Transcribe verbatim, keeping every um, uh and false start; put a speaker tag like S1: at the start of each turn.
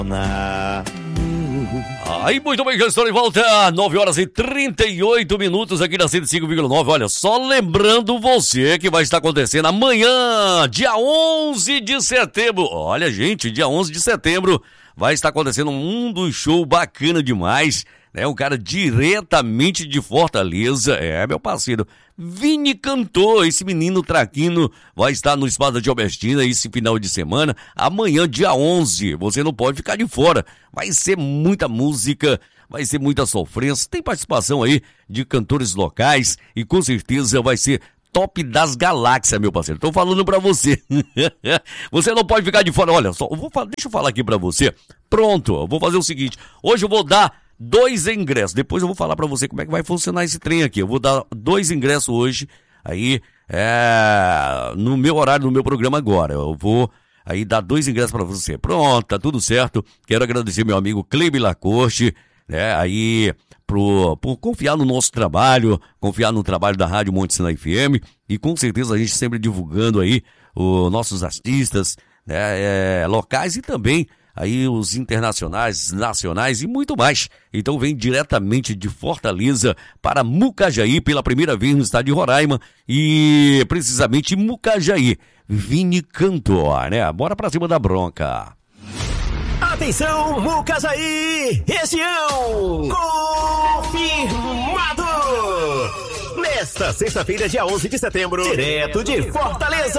S1: Na...
S2: Aí, muito bem, já estou de volta, nove horas e trinta e oito minutos aqui na cento e cinco vírgula nove. Olha, só lembrando você que vai estar acontecendo amanhã, dia onze de setembro. Olha, gente, dia onze de setembro vai estar acontecendo um mundo show bacana demais, né? Um cara diretamente de Fortaleza, é, meu parceiro, Vini Cantor. Esse menino traquino vai estar no Espada de Albertina esse final de semana, amanhã, dia onze. Você não pode ficar de fora. Vai ser muita música, vai ser muita sofrência. Tem participação aí de cantores locais e com certeza vai ser top das galáxias, meu parceiro. Tô falando pra você. Você não pode ficar de fora. Olha só, eu vou, deixa eu falar aqui pra você. Pronto, eu vou fazer o seguinte. Hoje eu vou dar dois ingressos. Depois eu vou falar pra você como é que vai funcionar esse trem aqui. Eu vou dar dois ingressos hoje, aí, é, no meu horário, no meu programa agora. Eu vou aí dar dois ingressos pra você. Pronto, tá tudo certo. Quero agradecer meu amigo Cleber Lacoste, né, aí, pro, por confiar no nosso trabalho, confiar no trabalho da Rádio Monte Sinai F M, e com certeza a gente sempre divulgando aí os nossos artistas, né, é, locais e também aí os internacionais, nacionais e muito mais. Então vem diretamente de Fortaleza para Mucajaí pela primeira vez no estado de Roraima e precisamente Mucajaí. Vini Cantor, né? Bora pra cima da bronca.
S1: Atenção, Mucajaí, região, confirmado! Nesta sexta-feira, dia onze de setembro, direto de Fortaleza.